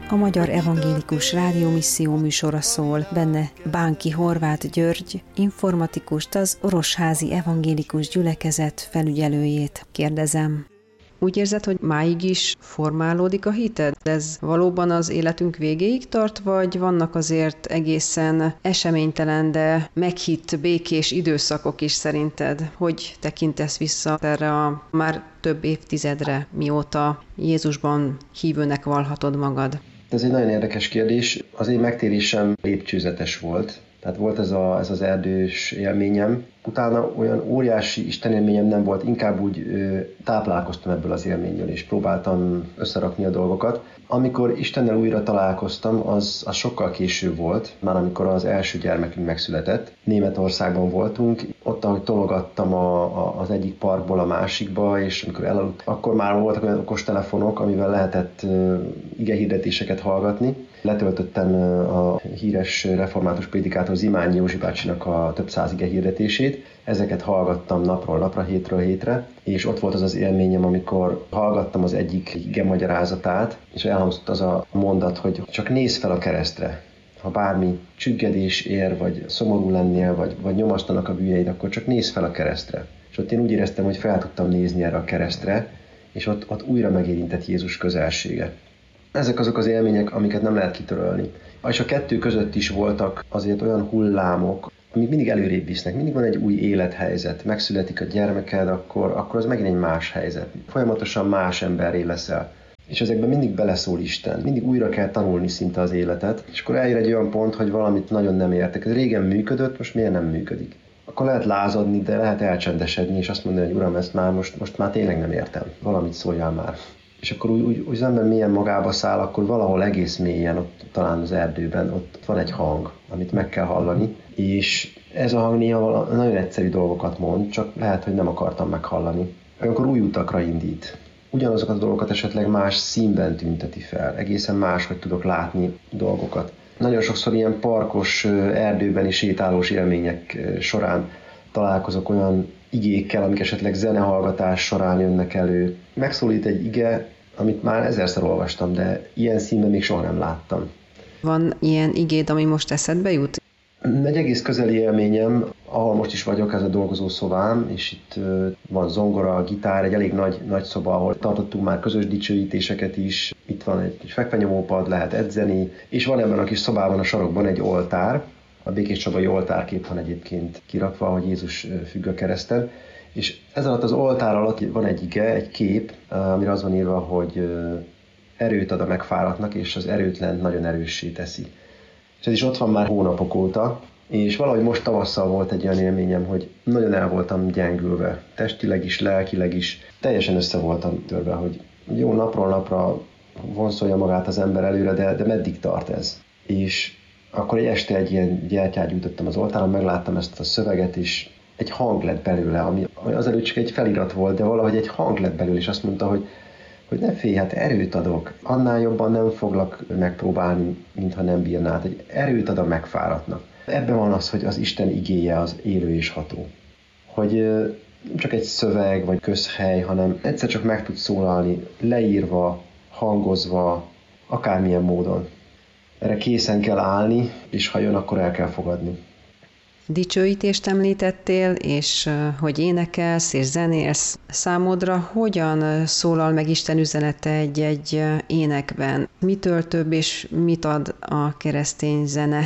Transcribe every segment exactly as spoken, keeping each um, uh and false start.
a Magyar Evangélikus Rádiómisszió műsora szól, benne Bánki Horváth György, informatikust, az Orosházi Evangélikus Gyülekezet felügyelőjét kérdezem. Úgy érzed, hogy máig is formálódik a hited? Ez valóban az életünk végéig tart, vagy vannak azért egészen eseménytelen, de meghitt, békés időszakok is szerinted? Hogy tekintesz vissza erre a már több évtizedre, mióta Jézusban hívőnek vallhatod magad? Ez egy nagyon érdekes kérdés. Az én megtérésem lépcsőzetes volt. Tehát volt ez, a, ez az erdős élményem. Utána olyan óriási istenélményem nem volt, inkább úgy ö, táplálkoztam ebből az élményből, és próbáltam összerakni a dolgokat. Amikor Istennel újra találkoztam, az, az sokkal később volt, már amikor az első gyermekünk megszületett. Németországban voltunk, ott, ahogy tologattam a, a, az egyik parkból a másikba, és amikor elaludt, akkor már voltak olyan okostelefonok, amivel lehetett ö, igehirdetéseket hallgatni. Letöltöttem a híres református prédikátor Zimányi Józsi bácsinak a több száz igehirdetését. Ezeket hallgattam napról napra, hétről hétre, és ott volt az az élményem, amikor hallgattam az egyik ige magyarázatát, és elhangzott az a mondat, hogy csak nézz fel a keresztre. Ha bármi csüggedés ér, vagy szomorú lennél, vagy, vagy nyomasztanak a bűneid, akkor csak nézz fel a keresztre. És ott én úgy éreztem, hogy fel tudtam nézni erre a keresztre, és ott, ott újra megérintett Jézus közelsége. Ezek azok az élmények, amiket nem lehet kitörölni. És a kettő között is voltak azért olyan hullámok, amik mindig előrébb visznek. Mindig van egy új élethelyzet. Megszületik a gyermeked, akkor, akkor az megint egy más helyzet. Folyamatosan más emberré leszel. És ezekben mindig beleszól Isten. Mindig újra kell tanulni szinte az életet. És akkor eljön egy olyan pont, hogy valamit nagyon nem értek. Ez régen működött, most miért nem működik? Akkor lehet lázadni, de lehet elcsendesedni, és azt mondani, hogy Uram, ezt már most, most már tényleg nem értem. Valamit szóljál már. És akkor úgy, úgy, úgy az ember mélyen magába száll, akkor valahol egész mélyen, ott talán az erdőben, ott van egy hang, amit meg kell hallani, és ez a hang néha nagyon egyszerű dolgokat mond, csak lehet, hogy nem akartam meghallani. Olyankor új utakra indít. Ugyanazokat a dolgokat esetleg más színben tünteti fel, egészen máshogy tudok látni dolgokat. Nagyon sokszor ilyen parkos, erdőben sétálós élmények során találkozok olyan igékkel, amik esetleg zenehallgatás során jönnek elő. Megszólít egy ige, amit már ezerszer olvastam, de ilyen színben még soha nem láttam. Van ilyen igéd, ami most eszedbe jut? Egy egész közeli élményem, ahol most is vagyok, ez a dolgozó szobám, és itt van zongora, gitár, egy elég nagy, nagy szoba, ahol tartottunk már közös dicsőítéseket is. Itt van egy fekvenyomópad, lehet edzeni, és van ebben a kis szobában a sarokban egy oltár. A Békés Csabai oltárkép van egyébként kirakva, hogy Jézus függ a kereszten. És ez alatt az oltár alatt van egy ige, egy kép, amire az van írva, hogy erőt ad a megfáradtnak, és az erőtlen nagyon erőssé teszi. És ez is ott van már hónapok óta, és valahogy most tavasszal volt egy olyan élményem, hogy nagyon el voltam gyengülve, testileg is, lelkileg is, teljesen össze voltam törve, hogy jó, napról napra vonszolja magát az ember előre, de, de meddig tart ez? És akkor egy este egy ilyen gyertyát gyújtottam az oltáron, megláttam ezt a szöveget, és egy hang lett belőle, ami azelőtt csak egy felirat volt, de valahogy egy hang lett belőle, és azt mondta, hogy, hogy ne félj, hát erőt adok. Annál jobban nem foglak megpróbálni, mintha nem bírnád. Egy erőt ad a megfáradtnak. Ebben van az, hogy az Isten igéje az élő és ható. Hogy nem csak egy szöveg vagy közhely, hanem egyszer csak meg tud szólalni, leírva, hangozva, akármilyen módon. Erre készen kell állni, és ha jön, akkor el kell fogadni. Dicsőítést említettél, és hogy énekelsz és zenélsz. Számodra hogyan szólal meg Isten üzenete egy-egy énekben? Mitől több és mit ad a keresztény zene?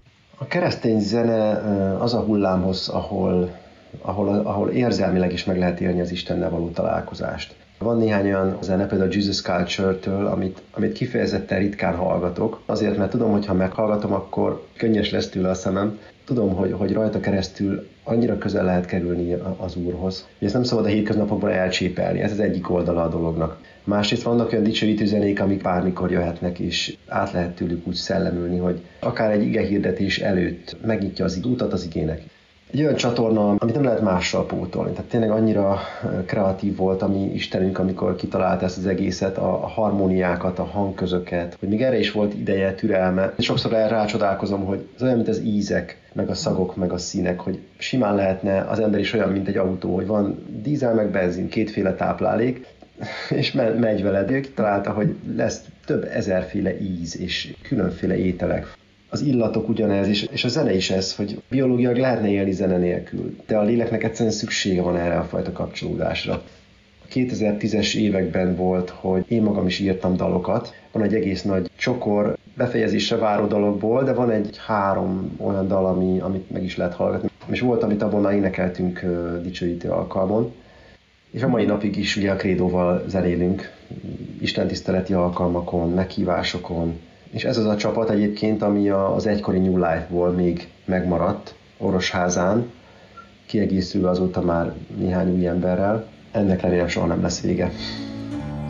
A keresztény zene az a hullámhoz, ahol, ahol, ahol érzelmileg is meg lehet élni az Istennel való találkozást. Van néhány olyan zene, például a Jesus Culture-től, amit, amit kifejezetten ritkán hallgatok. Azért, mert tudom, hogy ha meghallgatom, akkor könnyes lesz tőle a szemem. Tudom, hogy, hogy rajta keresztül annyira közel lehet kerülni az Úrhoz. Ezt nem szabad a hétköznapokban elcsépelni, ez az egyik oldala a dolognak. Másrészt vannak olyan dicsőítő zenék, amik bármikor jöhetnek, és át lehet tőlük úgy szellemülni, hogy akár egy igehirdetés előtt megnyitja az utat az igének. Egy olyan csatorna, amit nem lehet mással pótolni. Tehát tényleg annyira kreatív volt a mi Istenünk, amikor kitalálta ezt az egészet, a harmóniákat, a hangközöket, hogy még erre is volt ideje, türelme. Sokszor rácsodálkozom, hogy ez olyan, mint az ízek, meg a szagok, meg a színek, hogy simán lehetne az ember is olyan, mint egy autó, hogy van dízel, meg benzin, kétféle táplálék, és megy veled. Ő kitalálta, hogy lesz több ezerféle íz és különféle ételek. Az illatok ugyanez, és, és a zene is ez, hogy biológiailag lehetne élni zene nélkül, de a léleknek egyszerűen szüksége van erre a fajta kapcsolódásra. A kétezer-tízes években volt, hogy én magam is írtam dalokat. Van egy egész nagy csokor befejezésre váró dalokból, de van egy három olyan dal, ami, amit meg is lehet hallgatni. És volt, amit abban már énekeltünk uh, dicsőítő alkalmon. És a mai napig is ugye a krédóval zenélünk, istentiszteleti alkalmakon, meghívásokon. És ez az a csapat egyébként, ami az egykori New Life-ból még megmaradt Orosházán, kiegészülve azóta már néhány új emberrel. Ennek remélem soha nem lesz vége.